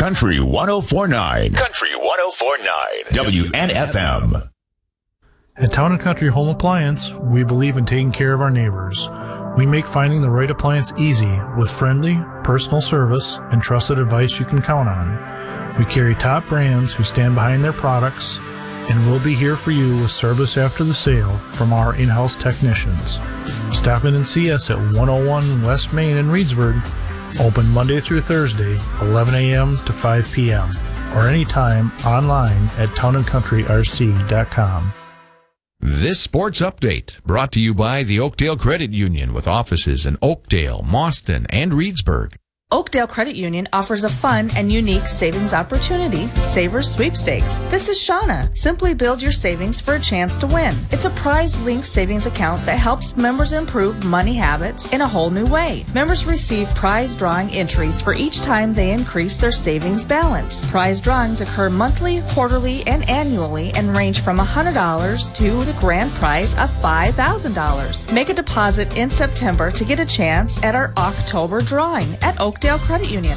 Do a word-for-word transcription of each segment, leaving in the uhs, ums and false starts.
Country one oh four point nine. Country one oh four point nine. W N F M. At Town and Country Home Appliance, we believe in taking care of our neighbors. We make finding the right appliance easy with friendly, personal service and trusted advice you can count on. We carry top brands who stand behind their products, and we'll be here for you with service after the sale from our in-house technicians. Stop in and see us at one oh one West Main in Reedsburg, open Monday through Thursday, eleven a.m. to five p.m., or anytime online at town and country r c dot com. This sports update brought to you by the Oakdale Credit Union with offices in Oakdale, Mauston, and Reedsburg. Oakdale Credit Union offers a fun and unique savings opportunity, Savers Sweepstakes. This is Shauna. Simply build your savings for a chance to win. It's a prize-linked savings account that helps members improve money habits in a whole new way. Members receive prize drawing entries for each time they increase their savings balance. Prize drawings occur monthly, quarterly, and annually and range from one hundred dollars to the grand prize of five thousand dollars. Make a deposit in September to get a chance at our October drawing at Oakdale Credit Union.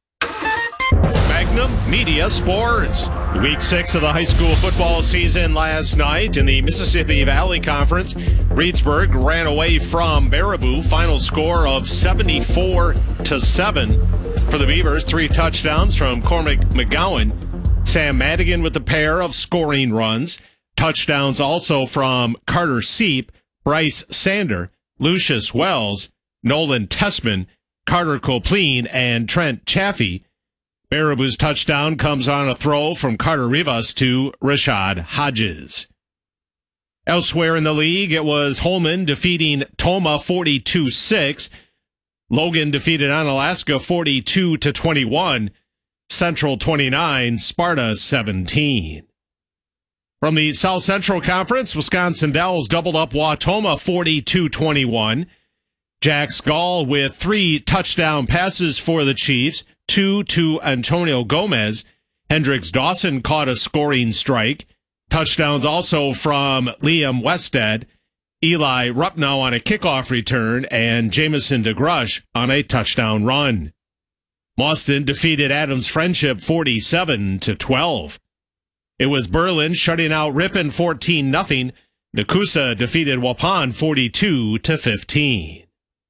Magnum Media Sports. Week six of the high school football season last night in the Mississippi Valley Conference. Reedsburg ran away from Baraboo. Final score of seventy-four to seven for the Beavers. Three touchdowns from Cormac McGowan. Sam Madigan with a pair of scoring runs. Touchdowns also from Carter Seep, Bryce Sander, Lucius Wells, Nolan Tessman, Carter Copleen, and Trent Chaffee. Baraboo's touchdown comes on a throw from Carter Rivas to Rashad Hodges. Elsewhere in the league, it was Holman defeating Toma forty-two six. Logan defeated Onalaska forty-two to twenty-one. Central twenty-nine, Sparta seventeen. From the South Central Conference, Wisconsin Dells doubled up Wautoma forty-two twenty-one. Jax Gall with three touchdown passes for the Chiefs, two to Antonio Gomez. Hendricks Dawson caught a scoring strike. Touchdowns also from Liam Wested, Eli Rupnow on a kickoff return, and Jamison DeGrush on a touchdown run. Mauston defeated Adams Friendship forty-seven to twelve. It was Berlin shutting out Ripon fourteen nothing. Nakusa defeated Waupun forty-two to fifteen.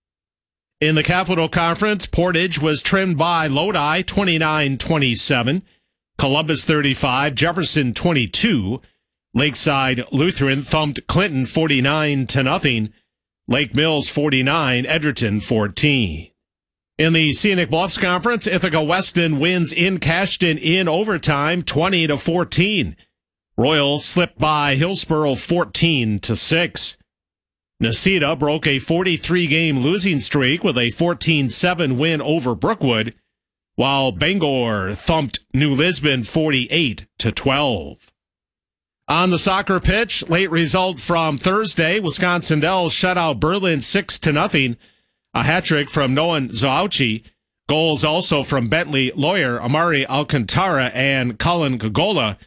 In the Capital Conference, Portage was trimmed by Lodi twenty-nine twenty-seven, Columbus thirty-five, Jefferson twenty-two, Lakeside Lutheran thumped Clinton forty-nine to nothing, Lake Mills forty-nine, Edgerton fourteen. In the Scenic Bluffs Conference, Ithaca Weston wins in Cashton in overtime twenty to fourteen. Royal slipped by Hillsboro fourteen to six. Necedah broke a forty-three game losing streak with a fourteen seven win over Brookwood, while Bangor thumped New Lisbon forty-eight to twelve. On the soccer pitch, late result from Thursday, Wisconsin Dells shut out Berlin six to nothing. A hat-trick from Noan Zauchi. Goals also from Bentley Lawyer, Amari Alcantara, and Colin Gogola.